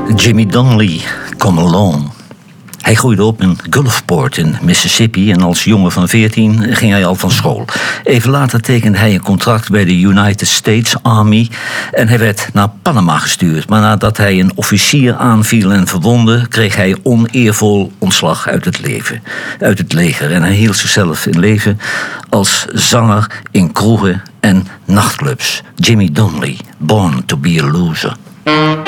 Jimmy Donnelly, Come Along. Hij groeide op in Gulfport in Mississippi en als jongen van 14 ging hij al van school. Even later tekende hij een contract bij de United States Army en hij werd naar Panama gestuurd. Maar nadat hij een officier aanviel en verwondde, kreeg hij oneervol ontslag uit het leger. En hij hield zichzelf in leven als zanger in kroegen en nachtclubs. Jimmy Donnelly, Born to be a Loser.